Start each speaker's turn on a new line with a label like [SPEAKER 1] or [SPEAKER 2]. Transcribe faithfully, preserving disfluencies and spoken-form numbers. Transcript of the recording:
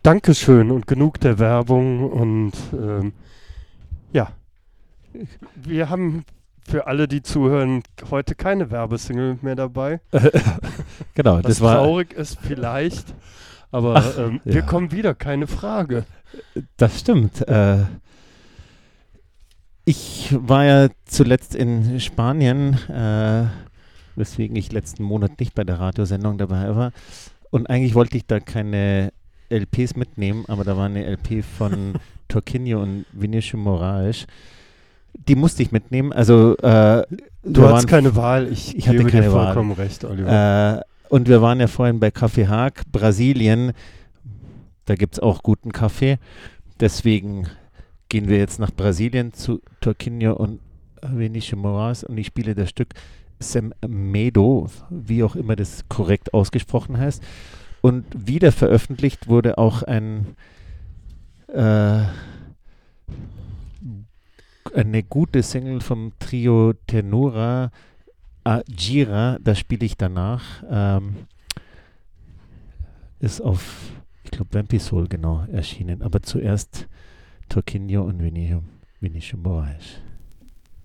[SPEAKER 1] Dankeschön und genug der Werbung und ähm, ja, wir haben für alle, die zuhören, heute keine Werbesingle mehr dabei.
[SPEAKER 2] Genau,
[SPEAKER 1] Was
[SPEAKER 2] das war.
[SPEAKER 1] traurig ist vielleicht, aber
[SPEAKER 2] Ach,
[SPEAKER 1] ähm,
[SPEAKER 2] ja.
[SPEAKER 1] wir kommen wieder, keine Frage.
[SPEAKER 2] Das stimmt. Äh, ich war ja zuletzt in Spanien, äh, weswegen ich letzten Monat nicht bei der Radiosendung dabei war. Und eigentlich wollte ich da keine L Ps mitnehmen, aber da war eine L P von Torquinho und Vinicius Moraes. Die musste ich mitnehmen. Also äh,
[SPEAKER 1] Du
[SPEAKER 2] wir
[SPEAKER 1] hattest
[SPEAKER 2] waren-
[SPEAKER 1] keine Wahl, ich,
[SPEAKER 2] ich hatte
[SPEAKER 1] gebe
[SPEAKER 2] keine
[SPEAKER 1] dir
[SPEAKER 2] Wahl.
[SPEAKER 1] vollkommen recht, Oliver.
[SPEAKER 2] Äh, und wir waren ja vorhin bei Café Haag, Brasilien. Da gibt es auch guten Kaffee. Deswegen gehen wir jetzt nach Brasilien zu Torquinho und Vinicius Moraes und ich spiele das Stück Sem Medo, wie auch immer das korrekt ausgesprochen heißt. Und wieder veröffentlicht wurde auch ein äh, eine gute Single vom Trio Tenora, Ah, Gira, das spiele ich danach. Ähm, ist auf, ich glaube, Vampisol genau erschienen. Aber zuerst Torquinho und Vinicius Vinicius Moraes.